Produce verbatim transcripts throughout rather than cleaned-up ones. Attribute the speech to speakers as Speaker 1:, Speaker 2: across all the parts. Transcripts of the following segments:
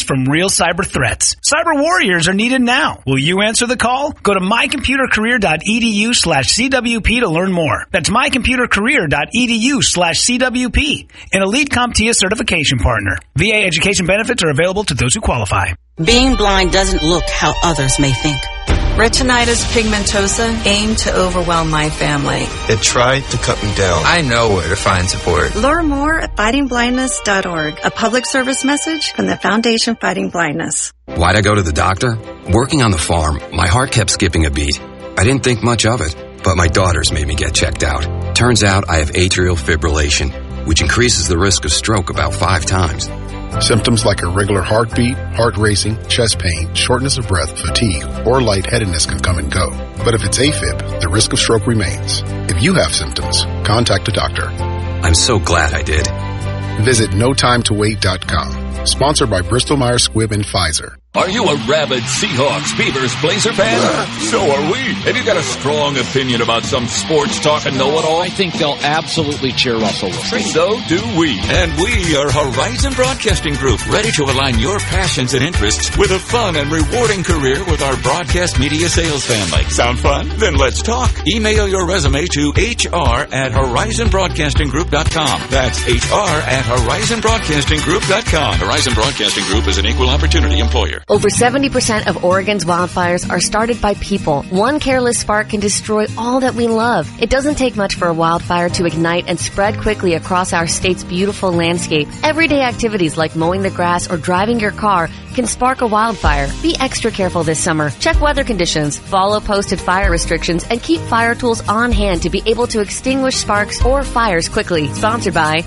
Speaker 1: from real cyber threats. Cyber warriors are needed now. Will you answer the call? Go to mycomputercareer.edu slash CWP to learn more. That's mycomputercareer.edu slash CWP, an Elite CompTIA certification partner. V A education benefits are available to those who qualify.
Speaker 2: Being blind doesn't look how others may think.
Speaker 3: Retinitis pigmentosa aimed to overwhelm my family.
Speaker 4: It tried to cut me down.
Speaker 5: I know where to find support.
Speaker 6: Learn more at fighting blindness dot org, a public service message from the Foundation Fighting Blindness.
Speaker 7: Why'd I go to the doctor? Working on the farm, my heart kept skipping a beat. I didn't think much of it, but my daughters made me get checked out. Turns out I have atrial fibrillation, which increases the risk of stroke about five times.
Speaker 8: Symptoms like irregular heartbeat, heart racing, chest pain, shortness of breath, fatigue, or lightheadedness can come and go. But if it's AFib, the risk of stroke remains. If you have symptoms, contact a doctor.
Speaker 7: I'm so glad I did.
Speaker 8: Visit no time to wait dot com. Sponsored by Bristol Myers Squibb and Pfizer.
Speaker 9: Are you a rabid Seahawks, Beavers, Blazer fan? So are we. Have you got a strong opinion about some sports talk and know-it-all?
Speaker 10: I think they'll absolutely cheer Russell Wilson.
Speaker 9: So do we. And we are Horizon Broadcasting Group, ready to align your passions and interests with a fun and rewarding career with our broadcast media sales family. Sound fun? Then let's talk. Email your resume to H R at horizon broadcasting group dot com. That's H R at horizon broadcasting group dot com. Horizon Broadcasting Group is an equal opportunity employer.
Speaker 11: Over seventy percent of Oregon's wildfires are started by people. One careless spark can destroy all that we love. It doesn't take much for a wildfire to ignite and spread quickly across our state's beautiful landscape. Everyday activities like mowing the grass or driving your car can spark a wildfire. Be extra careful this summer. Check weather conditions, follow posted fire restrictions, and keep fire tools on hand to be able to extinguish sparks or fires quickly. Sponsored by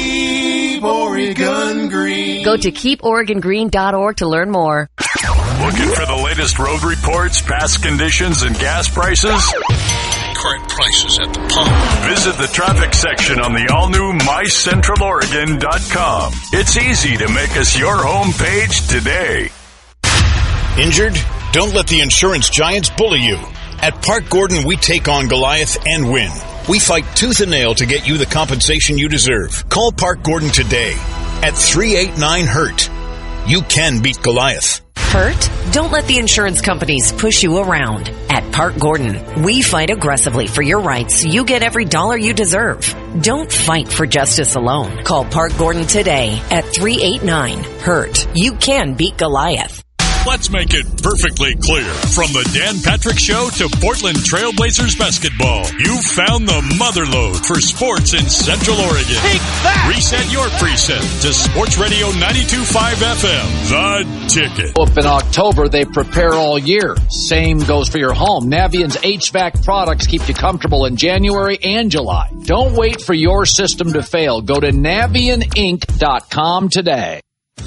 Speaker 12: Keep Oregon Green.
Speaker 11: Go to keep oregon green dot org to learn more.
Speaker 13: Looking for the latest road reports, past conditions, and gas prices?
Speaker 14: Current prices at the pump.
Speaker 13: Visit the traffic section on the all-new my central oregon dot com. It's easy to make us your home page today.
Speaker 15: Injured? Don't let the insurance giants bully you. At Park Gordon, we take on Goliath and win. We fight tooth and nail to get you the compensation you deserve. Call Park Gordon today at three eight nine hurt. You can beat Goliath.
Speaker 16: Hurt? Don't let the insurance companies push you around. At Park Gordon, we fight aggressively for your rights so you get every dollar you deserve. Don't fight for justice alone. Call Park Gordon today at three eight nine hurt. You can beat Goliath.
Speaker 13: Let's make it perfectly clear. From the Dan Patrick Show to Portland Trailblazers basketball, you've found the motherlode for sports in Central Oregon.
Speaker 12: Take that!
Speaker 13: Reset your preset to Sports Radio ninety-two point five F M, The Ticket.
Speaker 10: Up in October, they prepare all year. Same goes for your home. Navient's H V A C products keep you comfortable in January and July. Don't wait for your system to fail. Go to navient inc dot com today.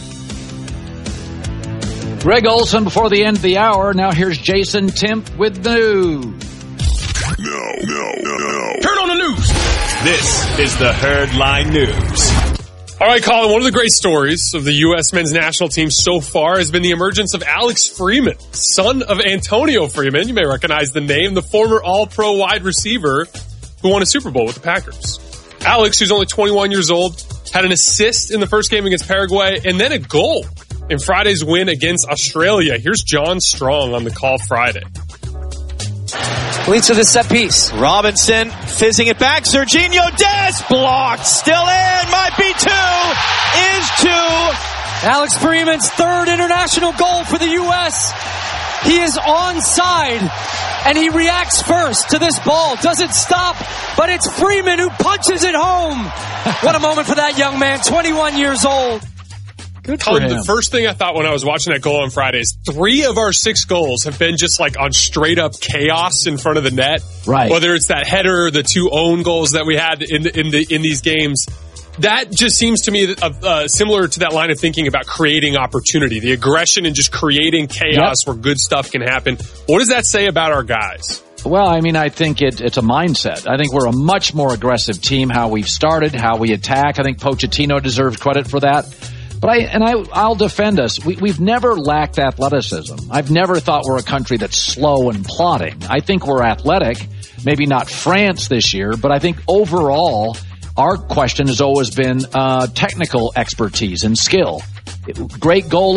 Speaker 10: Greg Olson before the end of the hour. Now here's Jason Timp with news.
Speaker 13: No, no, no, no.
Speaker 17: Turn on the news. This is the Herd Line News.
Speaker 18: All right, Colin, one of the great stories of the U S men's national team so far has been the emergence of Alex Freeman, son of Antonio Freeman. You may recognize the name, the former All-Pro wide receiver who won a Super Bowl with the Packers. Alex, who's only twenty-one years old, had an assist in the first game against Paraguay and then a goal in Friday's win against Australia. Here's John Strong on the call Friday.
Speaker 19: Leads to the set piece. Robinson fizzing it back. Serginho Dest blocked. Still in. Might be two. Is two.
Speaker 20: Alex Freeman's third international goal for the U S. He is onside, and he reacts first to this ball. Doesn't stop, but it's Freeman who punches it home. What a moment for that young man, twenty-one years old.
Speaker 18: Good for him. The first thing I thought when I was watching that goal on Friday is three of our six goals have been just like on straight up chaos in front of the net.
Speaker 10: Right.
Speaker 18: Whether it's that header, the two own goals that we had in the, in the in these games. That just seems to me uh, uh, similar to that line of thinking about creating opportunity, the aggression and just creating chaos yep. where good stuff can happen. What does that say about our guys?
Speaker 10: Well, I mean, I think it, it's a mindset. I think we're a much more aggressive team, how we've started, how we attack. I think Pochettino deserves credit for that. But I, and I, I'll defend us. We, we've never lacked athleticism. I've never thought we're a country that's slow and plodding. I think we're athletic. Maybe not France this year, but I think overall, our question has always been uh, technical expertise and skill. Great goal